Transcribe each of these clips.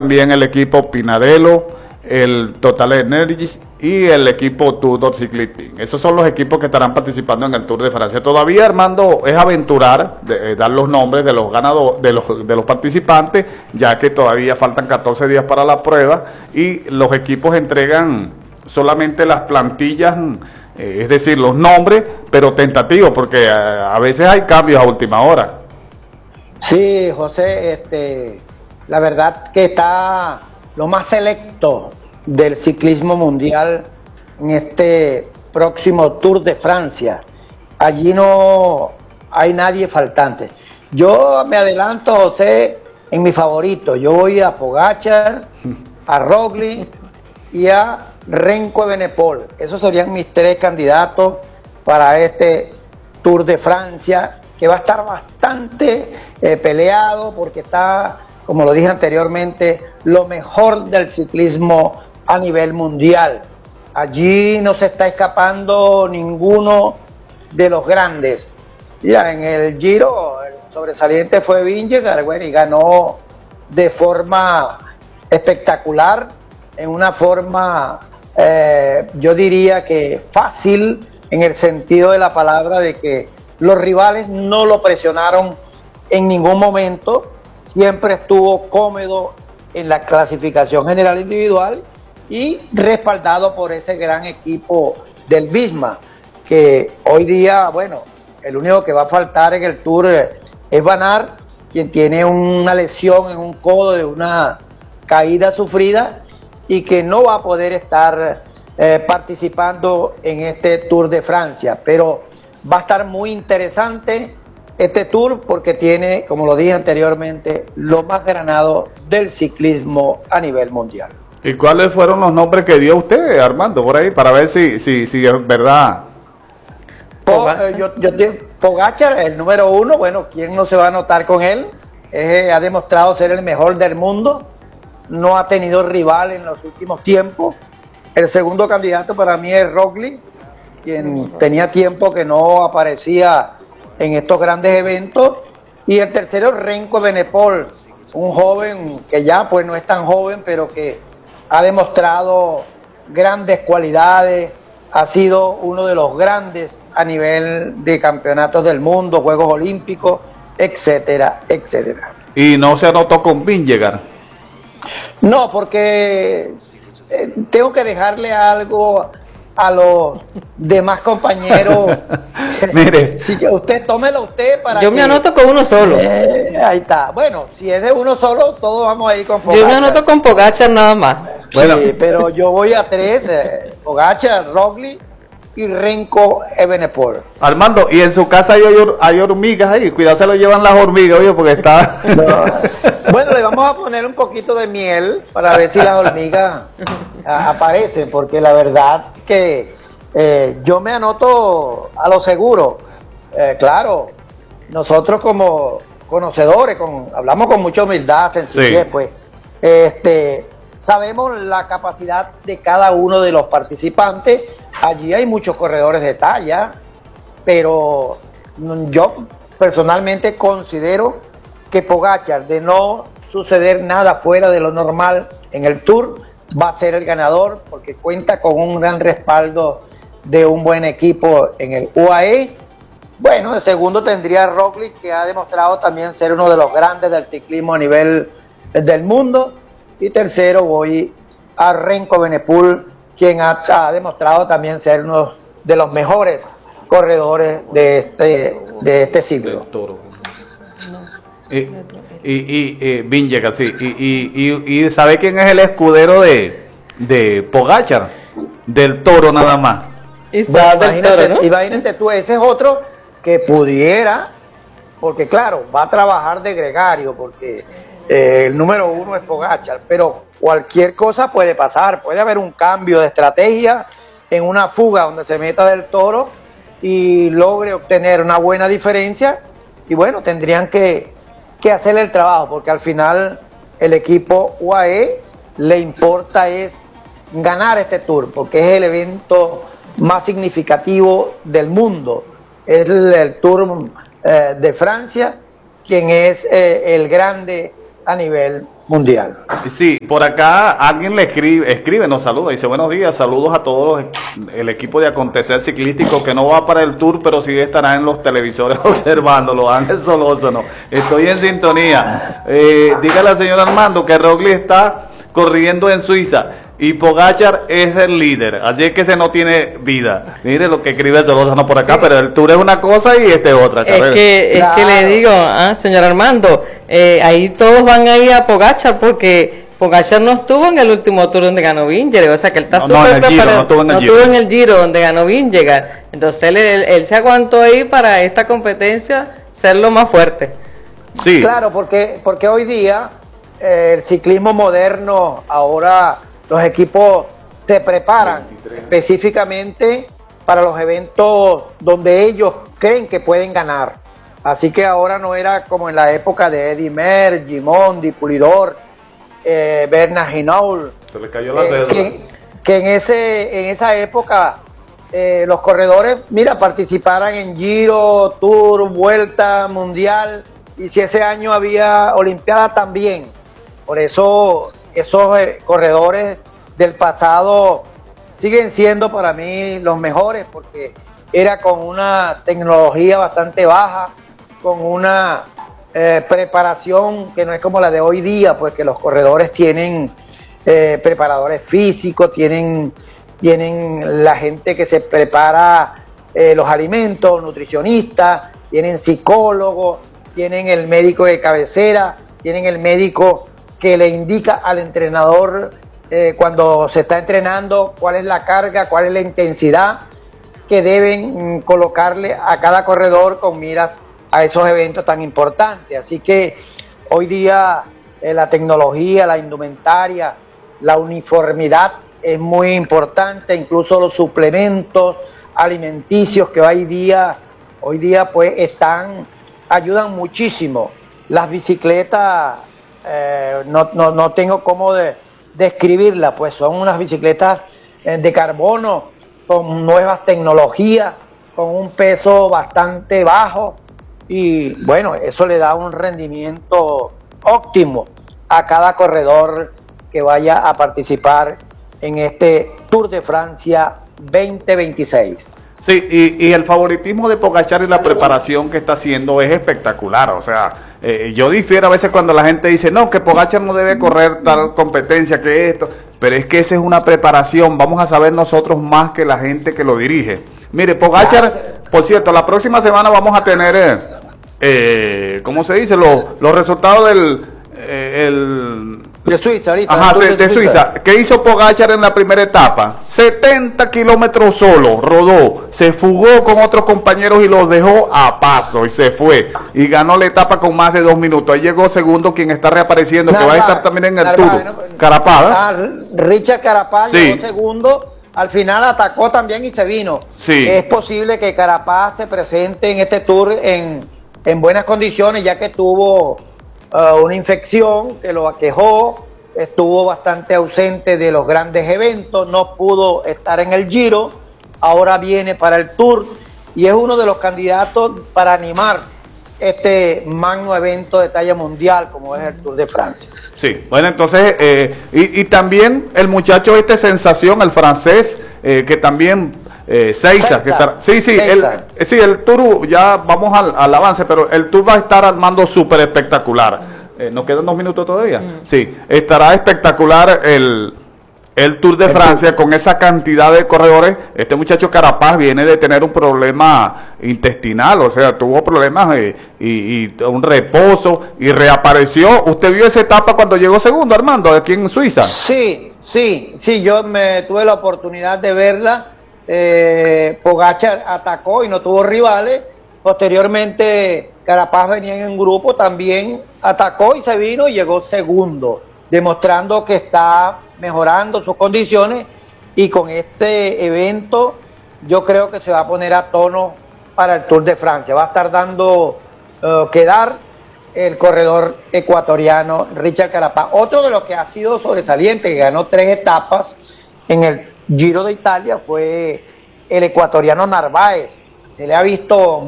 también el equipo Pinarello, el Total Energies y el equipo Tudor Cycling. Esos son los equipos que estarán participando en el Tour de Francia. Todavía, Armando, es aventurar dar los nombres de los ganadores, de los participantes, ya que todavía faltan 14 días para la prueba y los equipos entregan solamente las plantillas, es decir, los nombres, pero tentativos, porque a veces hay cambios a última hora. Sí, José, la verdad que está lo más selecto del ciclismo mundial en este próximo Tour de Francia. Allí no hay nadie faltante. Yo me adelanto, José, en mi favorito. Yo voy a Pogačar, a Roglic y a Renko Evenepoel. Esos serían mis tres candidatos para este Tour de Francia, que va a estar bastante peleado porque está, como lo dije anteriormente, lo mejor del ciclismo a nivel mundial. Allí no se está escapando ninguno de los grandes. Ya en el Giro, el sobresaliente fue Vingegaard, bueno, y ganó de forma espectacular, en una forma, yo diría que fácil, en el sentido de la palabra, de que los rivales no lo presionaron en ningún momento, siempre estuvo cómodo en la clasificación general individual y respaldado por ese gran equipo del Visma, que hoy día, bueno, el único que va a faltar en el Tour es Van Aert, quien tiene una lesión en un codo de una caída sufrida y que no va a poder estar participando en este Tour de Francia, pero va a estar muy interesante este Tour porque tiene, como lo dije anteriormente, lo más ganado del ciclismo a nivel mundial. ¿Y cuáles fueron los nombres que dio usted, Armando, por ahí, para ver si es verdad? Pogačar, el número uno, bueno, ¿quién no se va a anotar con él? Ha demostrado ser el mejor del mundo, no ha tenido rival en los últimos tiempos. El segundo candidato para mí es Roglic, quien tenía tiempo que no aparecía en estos grandes eventos. Y el tercero, Renko Evenepoel, un joven que ya pues no es tan joven, pero que ha demostrado grandes cualidades, ha sido uno de los grandes a nivel de campeonatos del mundo, Juegos Olímpicos, etcétera, etcétera. ¿Y no se anotó con Vingegaard? No, porque tengo que dejarle algo a los demás compañeros. Mire, si usted tómelo usted para yo me anoto con uno solo. Ahí está. Bueno, si es de uno solo, todos vamos a ir con Pogačar. Yo me anoto con Pogačar nada más. Bueno. Sí, pero yo voy a tres, Pogačar, Roglic y Renko Evenepoel. Armando, y en su casa hay hormigas ahí, cuidado, se lo llevan las hormigas, oye, porque está... No. Bueno, le vamos a poner un poquito de miel para ver si las hormigas aparecen, porque la verdad que yo me anoto a lo seguro. Claro, nosotros como conocedores, hablamos con mucha humildad, sencillez, sí. Pues, sabemos la capacidad de cada uno de los participantes. Allí hay muchos corredores de talla, pero yo personalmente considero que Pogačar, de no suceder nada fuera de lo normal en el Tour, va a ser el ganador porque cuenta con un gran respaldo de un buen equipo en el UAE. Bueno, el segundo tendría Roglic, que ha demostrado también ser uno de los grandes del ciclismo a nivel del mundo. Y tercero voy a Renko Evenepoel, quien ha demostrado también ser uno de los mejores corredores de este siglo. Y Vingegaard, sí. Y ¿sabe quién es el escudero de Pogačar? Del Toro nada más. Imagínate tú, ese es otro que pudiera, porque claro, va a trabajar de gregario, porque el número uno es Pogačar, pero cualquier cosa puede pasar, puede haber un cambio de estrategia en una fuga donde se meta del Toro y logre obtener una buena diferencia, y bueno, tendrían que hacer el trabajo, porque al final el equipo UAE le importa es ganar este Tour, porque es el evento más significativo del mundo, es el Tour de Francia, quien es el grande a nivel mundial. Sí, por acá alguien le escribe, nos saluda, dice buenos días, saludos a todos el equipo de Acontecer Ciclístico que no va para el tour, pero sí estará en los televisores observándolo. Ángel Solórzano, estoy en sintonía. Dígale al señor Armando que Roglic está corriendo en Suiza y Pogačar es el líder, así es que ese no tiene vida. Mire lo que escribe Solórzano por acá, sí. Pero el tour es una cosa y este es otra. Es que le digo, señor Armando, ahí todos van a ir a Pogačar porque Pogačar no estuvo en el último tour donde ganó Vingegaard, o sea que él está súper preparado. No estuvo en el Giro donde ganó Vingegaard, entonces él se aguantó ahí para esta competencia ser lo más fuerte. Sí. Claro, porque hoy día el ciclismo moderno, ahora los equipos se preparan específicamente para los eventos donde ellos creen que pueden ganar. Así que ahora no era como en la época de Eddy Merckx, Gimondi, Pulidor, Bernard Hinault. Se le cayó la cédula. Que en esa época los corredores, participaran en Giro, Tour, Vuelta, Mundial, y si ese año había Olimpiada también. Por eso esos corredores del pasado siguen siendo para mí los mejores, porque era con una tecnología bastante baja, con una preparación que no es como la de hoy día, pues que los corredores tienen preparadores físicos, tienen la gente que se prepara los alimentos, nutricionistas, tienen psicólogos, tienen el médico de cabecera, tienen el médico que le indica al entrenador cuando se está entrenando cuál es la carga, cuál es la intensidad que deben colocarle a cada corredor con miras a esos eventos tan importantes. Así que hoy día la tecnología, la indumentaria, la uniformidad es muy importante, incluso los suplementos alimenticios que hoy día pues ayudan muchísimo. Las bicicletas no tengo cómo describirlas, pues son unas bicicletas de carbono con nuevas tecnologías, con un peso bastante bajo, y bueno, eso le da un rendimiento óptimo a cada corredor que vaya a participar en este Tour de Francia 2026. Sí, y el favoritismo de Pogačar y la preparación que está haciendo es espectacular. O sea, yo difiero a veces cuando la gente dice, no, que Pogačar no debe correr tal competencia que esto, pero es que esa es una preparación, vamos a saber nosotros más que la gente que lo dirige. Mire, Pogačar, por cierto, la próxima semana vamos a tener, ¿cómo se dice? Los resultados de Suiza ahorita. Ajá, de Suiza. ¿Qué hizo Pogačar en la primera etapa? 70 kilómetros solo, rodó, se fugó con otros compañeros y los dejó a paso y se fue. Y ganó la etapa con más de 2 minutos. Ahí llegó segundo quien está reapareciendo, que va a estar también en el Tour. Carapaz. Richard Carapaz llegó segundo. Al final atacó también y se vino. Sí. Es posible que Carapaz se presente en este Tour en buenas condiciones, ya que tuvo una infección que lo aquejó, estuvo bastante ausente de los grandes eventos, no pudo estar en el Giro, ahora viene para el Tour y es uno de los candidatos para animar este magno evento de talla mundial como es el Tour de Francia. Sí, bueno, entonces, y también el muchacho sensación, el francés, que también... Seiza, que está, el Tour, ya vamos al avance, pero el Tour va a estar armando súper espectacular. ¿Nos quedan 2 minutos todavía? Sí, estará espectacular el Tour de Francia con esa cantidad de corredores. Este muchacho Carapaz viene de tener un problema intestinal, o sea, tuvo problemas y un reposo y reapareció. ¿Usted vio esa etapa cuando llegó segundo, Armando, aquí en Suiza? Sí, yo tuve la oportunidad de verla. Pogačar atacó y no tuvo rivales. Posteriormente Carapaz venía en un grupo, también atacó y se vino y llegó segundo, demostrando que está mejorando sus condiciones, y con este evento yo creo que se va a poner a tono para el Tour de Francia. Va a estar dando que dar el corredor ecuatoriano Richard Carapaz, otro de los que ha sido sobresaliente, que ganó 3 etapas en el Giro de Italia, fue el ecuatoriano Narváez. Se le ha visto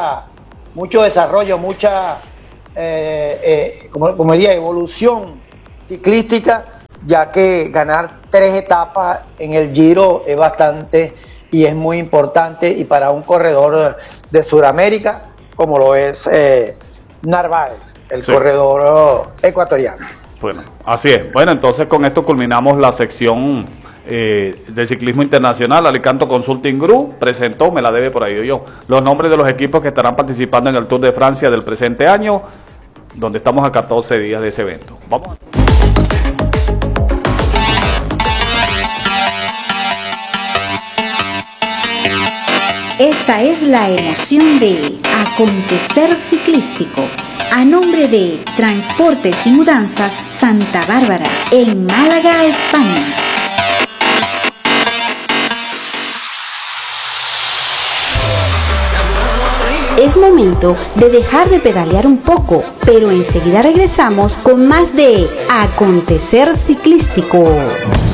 mucho desarrollo, mucha como diría, evolución ciclística, ya que ganar 3 etapas en el Giro es bastante y es muy importante, y para un corredor de Sudamérica como lo es Narváez, el corredor ecuatoriano. Bueno, así es. Bueno, entonces con esto culminamos la sección de ciclismo internacional. Alicanto Consulting Group presentó, me la debe por ahí yo, los nombres de los equipos que estarán participando en el Tour de Francia del presente año, donde estamos a 14 días de ese evento. Vamos. Esta es la emoción de Acontecer Ciclístico, a nombre de Transportes y Mudanzas Santa Bárbara, en Málaga, España. Es momento de dejar de pedalear un poco, pero enseguida regresamos con más de Acontecer Ciclístico.